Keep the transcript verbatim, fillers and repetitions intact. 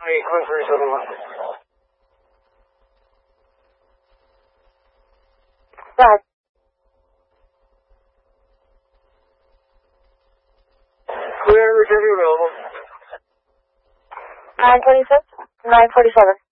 one thirty-seven left. Right. Clear, returning available. nine twenty-six, nine forty-seven.